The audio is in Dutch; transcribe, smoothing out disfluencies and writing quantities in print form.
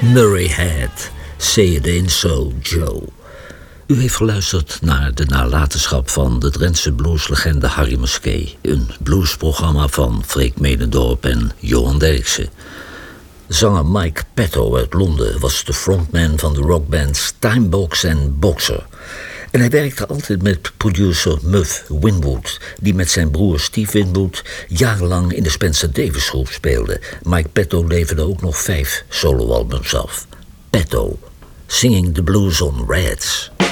Murray Head, Say It Ain't So, Joe. U heeft geluisterd naar de nalatenschap van de Drentse blueslegende Harry Musquet. Een bluesprogramma van Freek Medendorp en Johan Derksen. Zanger Mike Petto uit Londen was de frontman van de rockbands Timebox en Boxer. En hij werkte altijd met producer Muff Winwood, die met zijn broer Steve Winwood jarenlang in de Spencer Davis groep speelde. Mike Petto leverde ook nog 5 soloalbums af. Petto, Singing the Blues on Reds.